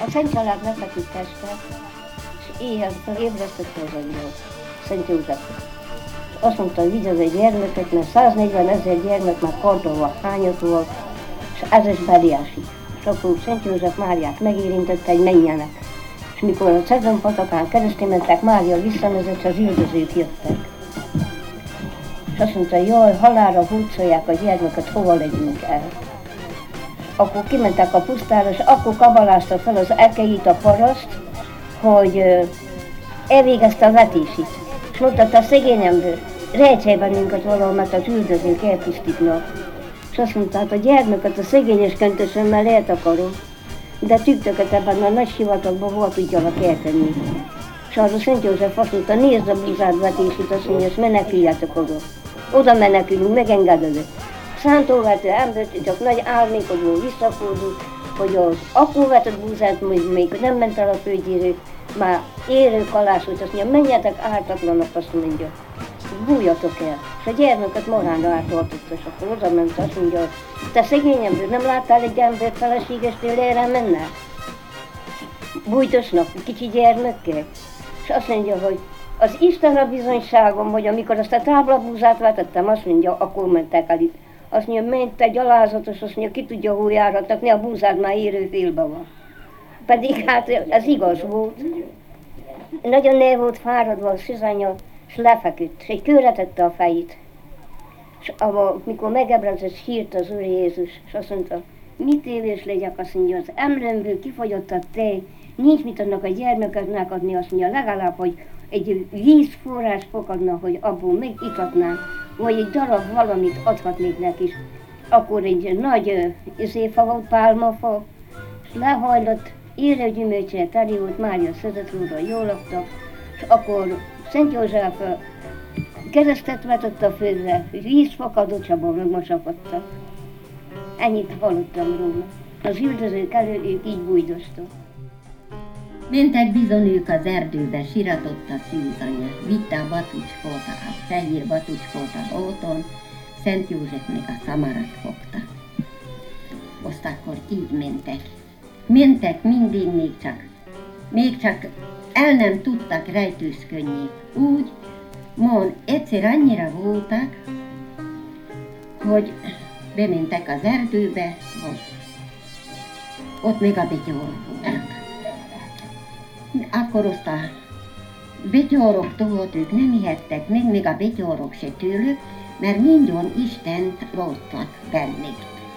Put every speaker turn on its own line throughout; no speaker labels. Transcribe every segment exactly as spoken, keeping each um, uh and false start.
Szent Család lefeküdt este, és éjjel ébresztette az angyal, Szent József. Azt mondta, hogy vigyázz egy gyermeket, mert száznegyven ezer gyermek már kardolva hányat volt, és ez is Beliásig. És akkor Szent József Máriát megérintette, hogy menjenek. És mikor a Cedron patakán keresztül mentek, Mária visszanézett, az üldözők jöttek. És azt mondta, jaj, halálra hurcolják a gyermeket, hova legyünk el. Akkor kimentek a pusztára, és akkor kabalázta fel az ekeit a paraszt, hogy elvégezte a vetését. És mondta, a szegény ember, rejtselj bennünket valahol, mert az üldözők elpusztítnak. És azt mondta, hát a gyermeket a szegényes köntösömmel eltakarom, de tüktöket ebben a nagy sivatagban hol tudjalak eltenni. És arra Szent József azt mondta, nézd a búzád vetését, azt mondja, és meneküljetek oda. Oda menekülünk, megengedődött. Szántóvető embert, csak nagy álmékodból visszafordult, hogy az akkor vetett búzát még, még nem ment el a földjéről, már érő kalászot, azt mondja, menjetek ártatlanak, azt mondja, bújjatok el. És a gyermeket magánra átoltotta, és akkor oda ment, azt mondja, te szegény ember, nem láttál egy embert feleségestől erre menne? Bújtosnak, kicsi gyermekkel. És azt mondja, hogy az Isten a bizonyságom, hogy amikor azt a táblabúzát vetettem, azt mondja, akkor mentek el itt. Azt mondja, ment egy alázatos, azt mondja, ki tudja, hol járhatnak, ne a búzád már érő félbe van. Pedig hát ez igaz volt. Nagyon ne volt fáradva a szüzanya, és lefeküdt, és egy kőre tette a fejét. És abba, mikor megebredett, sírt az Úr Jézus, és azt mondta, mit évés legyek, azt mondja, az emlőmből kifogyott a tej, nincs mit annak a gyermekeknek adni, azt mondja, legalább, hogy egy vízforrás fogadna, hogy abból megitatnánk, vagy egy darab valamit adhatnék neki. Akkor egy nagy izéfa volt, pálmafa, és lehajlott, érő gyümölcsel teli volt, Mária szözetróra jól laktak, és akkor Szent József keresztet vetett a földre, víz fakadott, és abban megmosakodtak. Ennyit hallottam róla. Az üldözők elől ők így bújdoztak.
Mentek bizony ők az erdőbe, siratott a szűzanya, vitte a batucskót, a fehér batucskót a óton, Szent József még a szamarat fogta. Azt akkor így mentek. Mentek mindig, még csak, még csak el nem tudtak rejtőzködni. Úgy, mond, egyszer annyira voltak, hogy bementek az erdőbe, hogy ott még a betyórok voltak. Akkor azt a betyóroktól ők nem ihettek meg, még a betyórok se tőlük, mert mindjárt Istent lóttak bennük.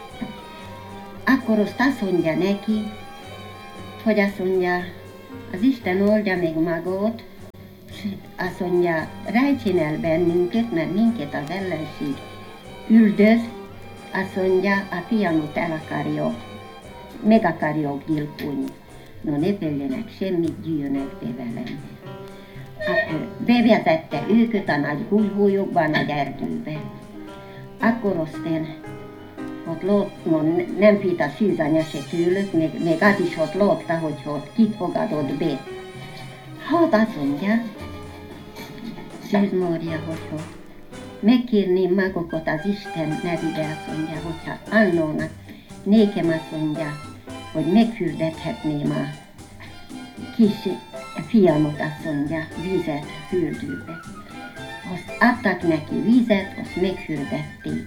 Akkor azt azt mondja neki, hogy azt mondja, az Isten oldja meg magot, és azt mondja, rejtsen el bennünket, mert minket az ellenség üldöz, azt mondja, a fiamot el akarja, meg akarja gyilkolni. No, ne peljenek semmit, gyűjjönek be velem. Akkor bevezette őket a nagy hújhúlyokba, a nagy erdőbe. Akkor aztán ott lótt, nem fit a szűzanya se tőlük, még, még az is ott lótta, hogy ott kit fogadott be. Hát azt mondja, Szűz Mária, hogy megkérném magukat az Isten nevébe, azt mondja, hogyha annónak nékem azt mondja, hogy megfürdethetném a kis fiamot, azt mondja, vizet fürdőbe. Azt adtak neki vizet, azt megfürdették.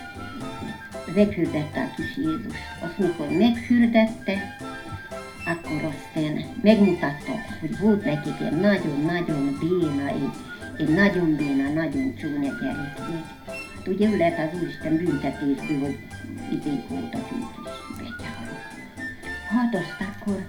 Megfürdette a kis Jézus. Azt mikor megfürdette, akkor aztán megmutatta, hogy volt nekik egy nagyon-nagyon béna, egy, egy nagyon béna, nagyon csúnya gyerekek. Hát ugye lehet az Úristen büntetésből, hogy idék voltak ők is betyárok. Hát azt akkor,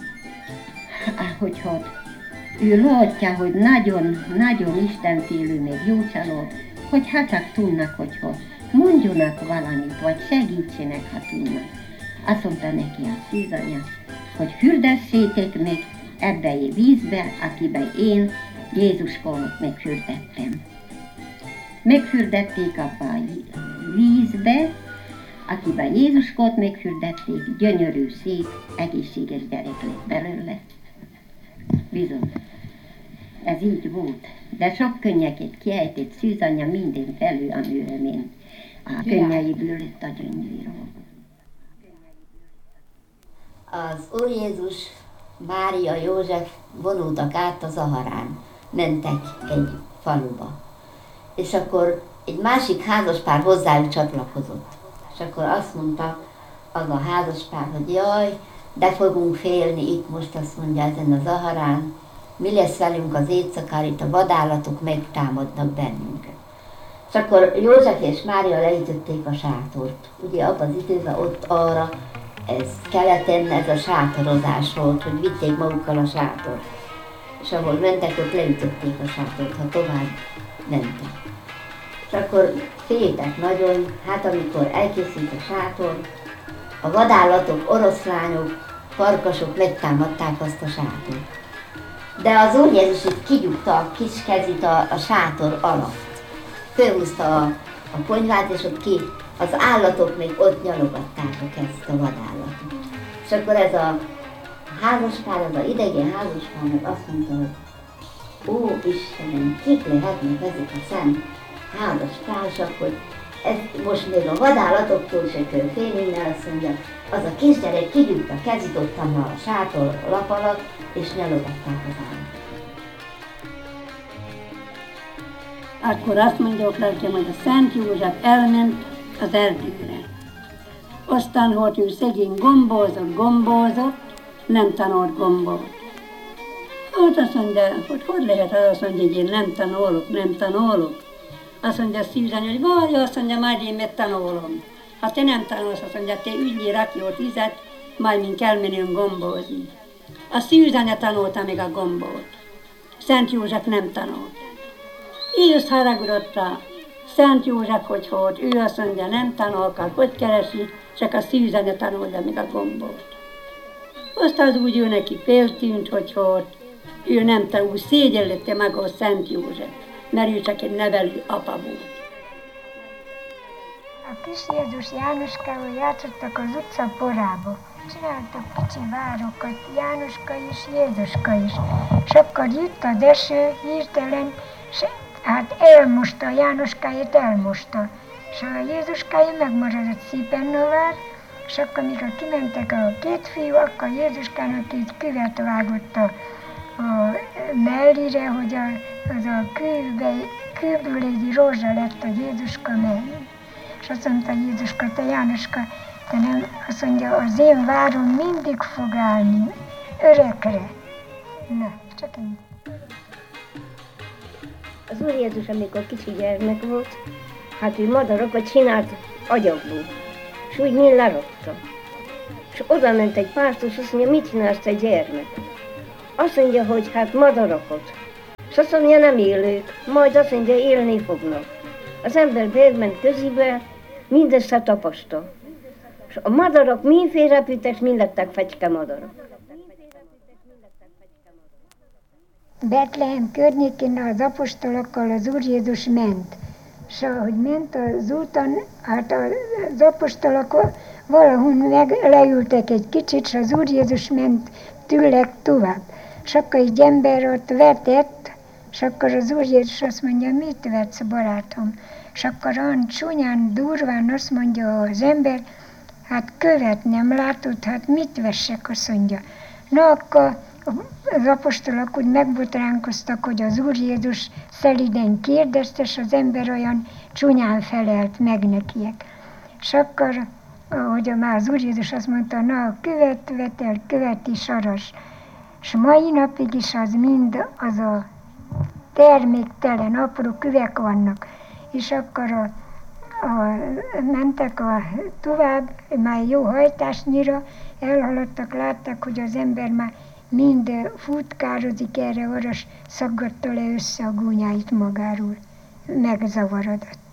hogyha ő látja, hogy nagyon-nagyon istenfélő, még jó csalód, hogy hát csak tudnak, hogyha mondjanak valamit, vagy segítsenek, ha tudnak. Azt mondta neki a szűzanya, hogy fürdessétek meg ebbe a vízbe, akiben én Jézuskómat megfürdettem. Megfürdették abba a vízbe, akiben Jézuskót megfürdették, gyönyörű, szép, egészséges gyerek lett belőle. Bizony, ez így volt. De sok könnyeket kiejtett szűzanya minden felül a művemén. A könnyeiből lett a gyöngyíró.
Az Úr Jézus Mária, József vonultak át a Zaharán, mentek egy faluba. És akkor egy másik házaspár hozzájuk csatlakozott. És akkor azt mondta az a házaspár, hogy jaj, de fogunk félni itt most, azt mondja, ezen a Zaharán, mi lesz velünk az éjszakán, itt a vadállatok megtámadnak bennünket. És akkor József és Mária leütötték a sátort. Ugye abban az időben ott arra, ez keleten ez a sátorozás volt, hogy vitték magukkal a sátort. És ahol mentek, ott leütötték a sátort, ha tovább mentek. És akkor féltek nagyon, hát amikor elkészült a sátor, a vadállatok, oroszlányok, farkasok megtámadták azt a sátort. De az Úr Jézus itt kigyújtta a kis kezét a, a sátor alatt. Fölhúzta a, a ponyvát, és ott ki, az állatok még ott nyalogatták a kezt, a vadállatot. És akkor ez a házaspár, az a idegen házaspár meg azt mondta, hogy ó Istenem, kik lehetnek ezek a szent házaspársak, hogy ez most még a vadállatoktól se kell félni, mert azt mondja, az a kisgyerek kigyújt a kezét ott a sátor lap alatt, és nyalogatták az állatot.
Akkor azt mondjuk nekem, hogy a Szent József elment az erdőre. Aztán, hogy ő szegény gombózott, gombózott, nem tanult gombót. Hát azt mondja, hogy hogy lehet, az azt mondja, hogy én nem tanulok, nem tanulok. Azt mondja Szűzen, hogy vagy, azt mondja, majd én mit tanulom. Ha te nem tanulsz, azt mondja, te ügyli, rakj jó tizet, majd mink elmenünk gombózni. A Szűzene tanulta még a gombót. Szent József nem tanult. Jézus haragudott rá. Szent József, hogy hogy, ő azt mondja, nem tanulkal, hogy keresi, csak a Szűzene tanulja még a gombót. Aztán az úgy ő neki féltűnt, hogy hogy, ő nem tanul, szégyellette maga a Szent József, mert ő csak egy nevelő apa volt.
A kis Jézus Jánoskával játszottak az utca porába. Csináltak kicsi várokat, Jánoska is, Jézuska is. És akkor jött az eső hirtelen, és hát elmosta, a Jánoskáját elmosta. És a Jézuskája megmaradott szépen novár, és akkor, mikor kimentek a két fiú, akkor Jézuskának így küvet vágott a, a mellire, hogy a, az a kőbe, kőből egy rózsa lett a Jézuska mellén. És azt mondta Jézuska, te Jánoska, te nem, azt mondja, az én várom mindig fog állni, örökre. Na, csak ennyi.
Az Úr Jézus, amikor kicsi gyermek volt, hát ő madarakat csinált agyagból, és úgy mind lerakta. És oda ment egy pásztor, és azt mondja, mit csinálsz te gyermek? Azt mondja, hogy hát madarakat. És azt mondja, nem élők, majd azt mondja, élni fognak. Az ember bérment közébe, mindezt a tapasztal. És a madarak mindféle repültek, mind lettek fecske madarak.
Betlehem környékén az apostolokkal az Úr Jézus ment. És ahogy ment az úton, hát az apostolok valahol meg leültek egy kicsit, és az Úr Jézus ment tőlek tovább. És akkor egy ember ott vetett, és akkor az Úr Jézus azt mondja, mit vetsz, barátom? És akkor olyan csúnyán, durván azt mondja az ember, hát követ nem látod, hát mit vessek, azt mondja. Na akkor az apostolok úgy megbotránkoztak, hogy az Úr Jézus szeliden kérdezte, és az ember olyan csúnyán felelt meg nekiek. És akkor, ahogy már az Úr Jézus azt mondta, na, követ vetel, követi saras. És mai napig is az mind az a terméktelen, apró kövek vannak. És akkor a, a, mentek a, tovább, már jó hajtásnyira, elhaladtak, látták, hogy az ember már mind futkározik erre, arra szaggatta le össze a gúnyáit magáról, megzavarodott.